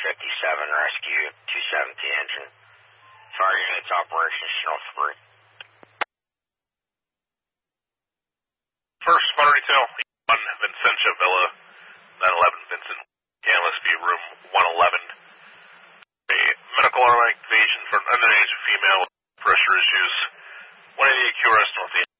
Rescue 217 engine. Fire units operation Chinook 3. First, Spotter Retail, 1 Vincentia Villa, 911 Vincent, Analyst View, room 111. A medical alarm activation for an underage female with pressure issues. 188 QRS North